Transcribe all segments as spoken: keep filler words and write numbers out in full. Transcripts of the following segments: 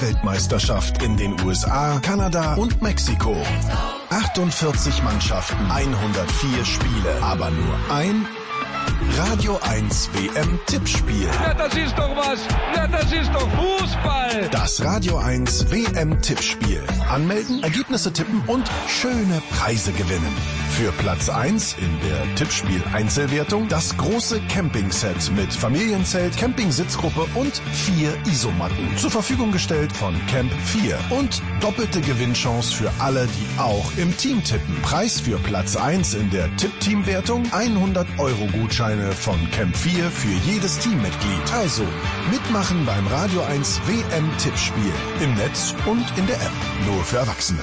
Weltmeisterschaft in den U S A, Kanada und Mexiko. achtundvierzig Mannschaften, hundertvier Spiele, aber nur ein Radio eins W M-Tippspiel. Ja, das ist doch was. Ja, das ist doch Fußball. Das Radio eins W M-Tippspiel. Anmelden, Ergebnisse tippen und schöne Preise gewinnen. Für Platz eins in der Tippspiel-Einzelwertung das große Campingset mit Familienzelt, Campingsitzgruppe und vier Isomatten. Zur Verfügung gestellt von Camp vier. Und doppelte Gewinnchance für alle, die auch im Team tippen. Preis für Platz eins in der Tipp-Team-Wertung hundert Euro Gutscheine von Camp vier für jedes Teammitglied. Also mitmachen beim Radio eins W M-Tippspiel. Im Netz und in der App. Nur für Erwachsene.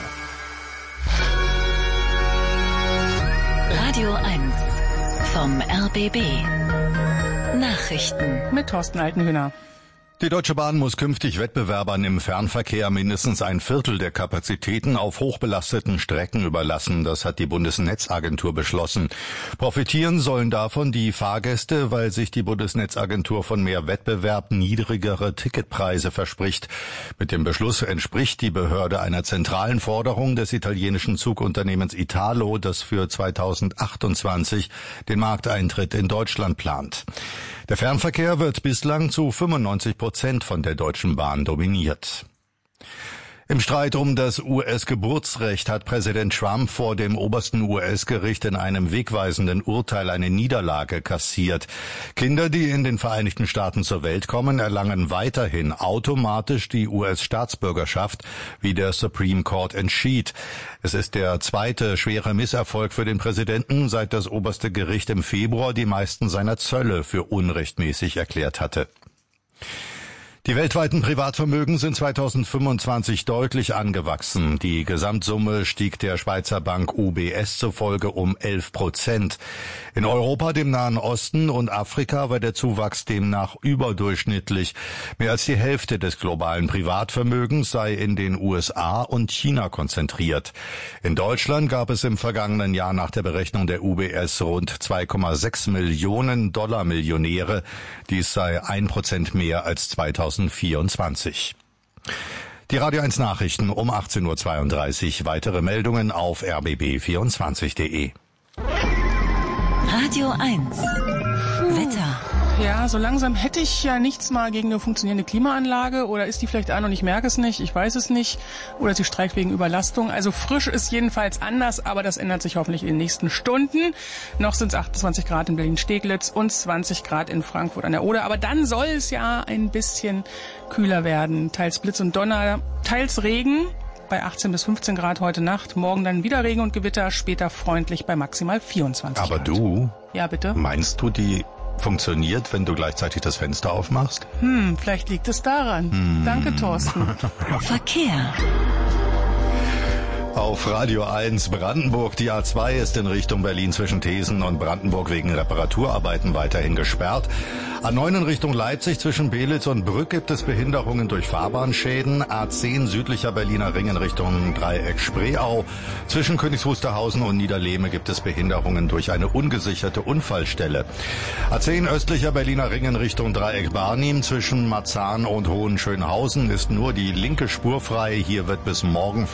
Radio eins vom R B B. Nachrichten mit Thorsten Altenhühner. Die Deutsche Bahn muss künftig Wettbewerbern im Fernverkehr mindestens ein Viertel der Kapazitäten auf hochbelasteten Strecken überlassen. Das hat die Bundesnetzagentur beschlossen. Profitieren sollen davon die Fahrgäste, weil sich die Bundesnetzagentur von mehr Wettbewerb niedrigere Ticketpreise verspricht. Mit dem Beschluss entspricht die Behörde einer zentralen Forderung des italienischen Zugunternehmens Italo, das für zweitausendachtundzwanzig den Markteintritt in Deutschland plant. Der Fernverkehr wird bislang zu fünfundneunzig Prozent von der Deutschen Bahn dominiert. Im Streit um das U S-Geburtsrecht hat Präsident Trump vor dem obersten U S-Gericht in einem wegweisenden Urteil eine Niederlage kassiert. Kinder, die in den Vereinigten Staaten zur Welt kommen, erlangen weiterhin automatisch die U S-Staatsbürgerschaft, wie der Supreme Court entschied. Es ist der zweite schwere Misserfolg für den Präsidenten, seit das oberste Gericht im Februar die meisten seiner Zölle für unrechtmäßig erklärt hatte. Die weltweiten Privatvermögen sind zweitausendfünfundzwanzig deutlich angewachsen. Die Gesamtsumme stieg der Schweizer Bank U B S zufolge um elf Prozent. In Europa, dem Nahen Osten und Afrika war der Zuwachs demnach überdurchschnittlich. Mehr als die Hälfte des globalen Privatvermögens sei in den U S A und China konzentriert. In Deutschland gab es im vergangenen Jahr nach der Berechnung der U B S rund zwei Komma sechs Millionen Dollar Millionäre. Dies sei ein Prozent mehr als zweitausendvierundzwanzig. Die Radio eins Nachrichten um achtzehn Uhr zweiunddreißig. Weitere Meldungen auf r b b vierundzwanzig punkt de. Radio eins Wetter. Ja, so langsam hätte ich ja nichts mal gegen eine funktionierende Klimaanlage. Oder ist die vielleicht an und ich merke es nicht, ich weiß es nicht. Oder sie streikt wegen Überlastung. Also frisch ist jedenfalls anders, aber das ändert sich hoffentlich in den nächsten Stunden. Noch sind es achtundzwanzig Grad in Berlin-Steglitz und zwanzig Grad in Frankfurt an der Oder. Aber dann soll es ja ein bisschen kühler werden. Teils Blitz und Donner, teils Regen. Bei achtzehn bis fünfzehn Grad heute Nacht. Morgen dann wieder Regen und Gewitter, später freundlich bei maximal vierundzwanzig Aber Grad. Aber du? Ja, bitte? Meinst du, die funktioniert, wenn du gleichzeitig das Fenster aufmachst? Hm, vielleicht liegt es daran. Hm. Danke, Thorsten. Verkehr. Auf Radio eins Brandenburg, die A zwei ist in Richtung Berlin zwischen Thesen und Brandenburg wegen Reparaturarbeiten weiterhin gesperrt. A neun in Richtung Leipzig zwischen Belitz und Brück gibt es Behinderungen durch Fahrbahnschäden. A zehn südlicher Berliner Ring in Richtung Dreieck Spreeau. Zwischen Königs Wusterhausen und Niederlehme gibt es Behinderungen durch eine ungesicherte Unfallstelle. A zehn östlicher Berliner Ring in Richtung Dreieck Barnim zwischen Marzahn und Hohenschönhausen ist nur die linke Spur frei. Hier wird bis morgen